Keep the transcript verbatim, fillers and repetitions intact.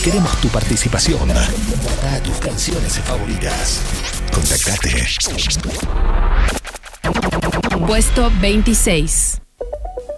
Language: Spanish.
Queremos tu participación. Vota tus canciones favoritas. Contactate. Puesto veintiséis.